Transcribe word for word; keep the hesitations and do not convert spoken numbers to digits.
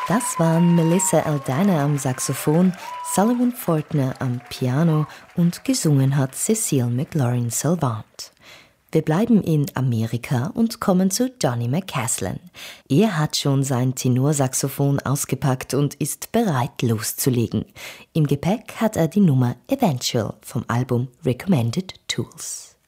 Das waren Melissa Eldana am Saxophon, Sullivan Fortner am Piano und gesungen hat Cecile McLaurin-Salvant. Wir bleiben in Amerika und kommen zu Johnny McCaslin. Er hat schon sein Tenorsaxophon ausgepackt und ist bereit loszulegen. Im Gepäck hat er die Nummer Eventual vom Album Recommended Tools.